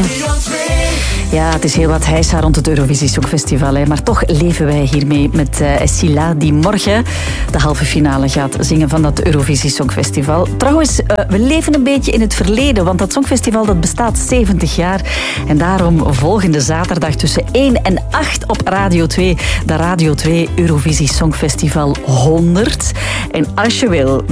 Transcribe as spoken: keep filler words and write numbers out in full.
Ja, het is heel wat heisa rond het Eurovisie Songfestival. Hè. Maar toch leven wij hiermee met uh, Scylla, die morgen de halve finale gaat zingen van dat Eurovisie Songfestival. Trouwens, uh, we leven een beetje in het verleden, want dat Songfestival dat bestaat zeventig jaar. En daarom volgende zaterdag tussen één en acht op Radio twee, de Radio twee Eurovisie Songfestival honderd. En als je wil...